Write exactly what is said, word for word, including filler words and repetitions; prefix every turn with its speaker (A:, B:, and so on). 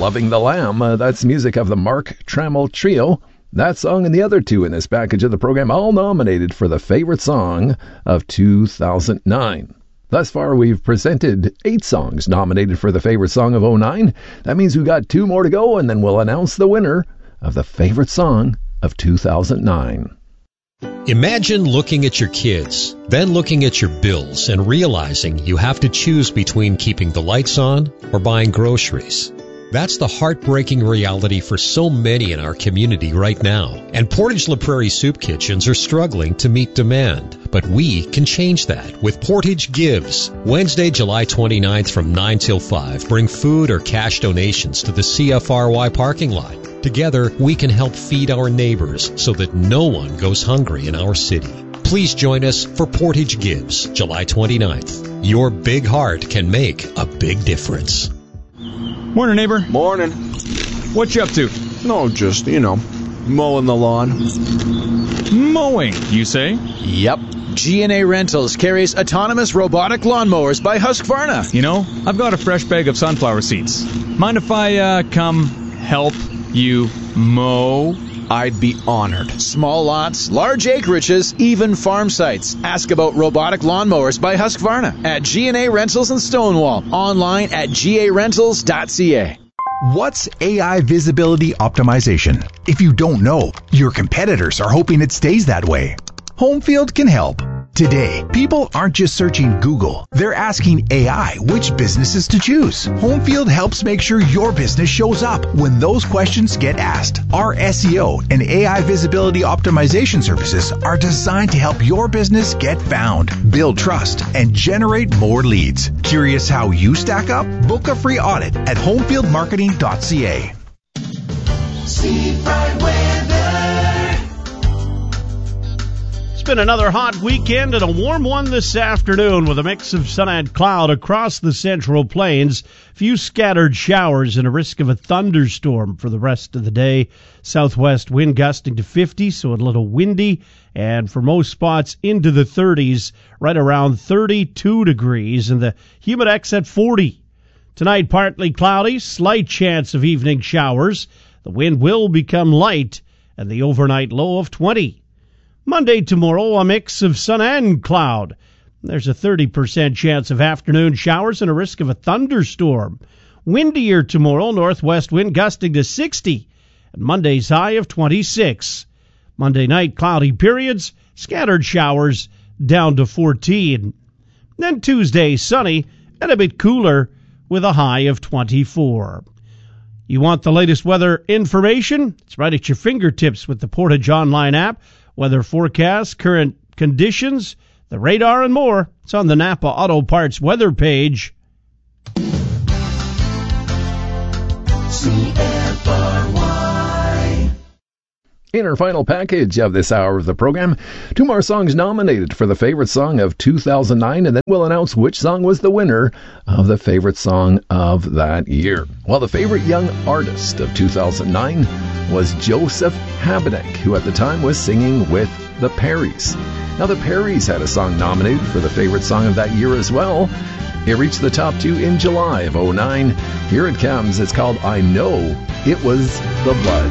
A: Loving the Lamb. Uh, that's music of the Mark Trammell Trio. That song and the other two in this package of the program all nominated for the favorite song of two thousand nine. Thus far, we've presented eight songs nominated for the favorite song of oh nine. That means we've got two more to go, and then we'll announce the winner of the favorite song of two thousand nine.
B: Imagine looking at your kids, then looking at your bills and realizing you have to choose between keeping the lights on or buying groceries. That's the heartbreaking reality for so many in our community right now. And Portage La Prairie soup kitchens are struggling to meet demand. But we can change that with Portage Gives. Wednesday, July twenty-ninth from nine till five. Bring food or cash donations to the C F R Y parking lot. Together, we can help feed our neighbors so that no one goes hungry in our city. Please join us for Portage Gives, July twenty-ninth. Your big heart can make a big difference.
C: Morning, neighbor.
D: Morning.
C: What you up to?
D: No, just, you know, mowing the lawn.
C: Mowing, you say?
E: Yep. G and A Rentals carries autonomous robotic lawnmowers by Husqvarna.
C: You know, I've got a fresh bag of sunflower seeds. Mind if I, uh, come help you mow?
D: I'd be honored.
E: Small lots, large acreages, even farm sites. Ask about robotic lawnmowers by Husqvarna at G and A Rentals in Stonewall. Online at g a rentals dot c a.
F: What's A I visibility optimization? If you don't know, your competitors are hoping it stays that way. Homefield can help. Today, people aren't just searching Google. They're asking A I which businesses to choose. Homefield helps make sure your business shows up when those questions get asked. Our S E O and A I visibility optimization services are designed to help your business get found, build trust, and generate more leads. Curious how you stack up? Book a free audit at homefield marketing dot c a.
G: Seafront weather.
H: It's been another hot weekend and a warm one this afternoon with a mix of sun and cloud across the Central Plains. Few scattered showers and a risk of a thunderstorm for the rest of the day. Southwest wind gusting to fifty, so a little windy, and for most spots into the thirties, right around thirty-two degrees, and the humidex at forty. Tonight, partly cloudy, slight chance of evening showers. The wind will become light, and the overnight low of twenty. Monday, tomorrow, a mix of sun and cloud. There's a thirty percent chance of afternoon showers and a risk of a thunderstorm. Windier tomorrow, northwest wind gusting to sixty, and Monday's high of twenty-six. Monday night, cloudy periods, scattered showers, down to fourteen. Then Tuesday, sunny and a bit cooler with a high of twenty-four. You want the latest weather information? It's right at your fingertips with the Portage Online app. Weather forecast, current conditions, the radar, and more. It's on the Napa Auto Parts weather page.
G: C F R Y.
A: In our final package of this hour of the program, two more songs nominated for the favorite song of two thousand nine, and then we'll announce which song was the winner of the favorite song of that year. Well, the favorite young artist of two thousand nine was Joseph Habedank, who at the time was singing with the Perrys. Now, the Perrys had a song nominated for the favorite song of that year as well. It reached the top two in July of oh nine. Here it comes. It's called I Know It Was the Blood.